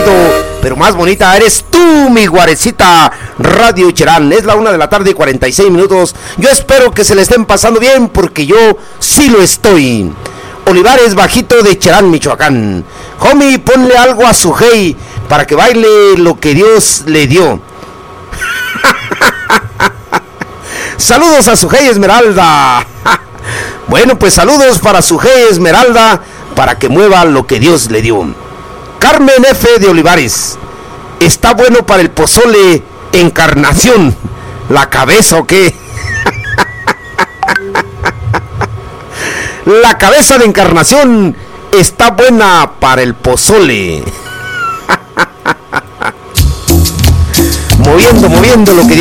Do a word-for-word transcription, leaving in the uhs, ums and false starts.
bonito, pero más bonita eres tú, mi guarecita. Radio Cherán, es la una de la tarde y cuarenta y seis minutos. Yo espero que se le estén pasando bien, porque yo sí lo estoy. Olivares Bajito de Cherán, Michoacán. Homie, ponle algo a su hey para que baile lo que Dios le dio. Saludos a su hey Esmeralda. Bueno, pues saludos para su hey Esmeralda, para que mueva lo que Dios le dio. Carmen F. de Olivares. Está bueno para el pozole Encarnación. ¿La cabeza o qué? La cabeza de Encarnación está buena para el pozole. Moviendo, moviendo lo que